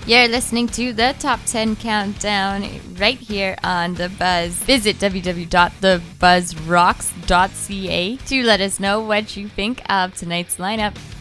You're listening to the Top 10 Countdown right here on The Buzz. Visit www.thebuzzrocks.ca to let us know what you think of tonight's lineup.